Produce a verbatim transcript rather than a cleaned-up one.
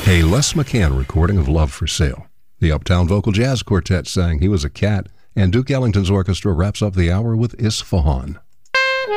A Les McCann recording of Love for Sale. The Uptown Vocal Jazz Quartet sang He Was a Cat, and Duke Ellington's orchestra wraps up the hour with Isfahan.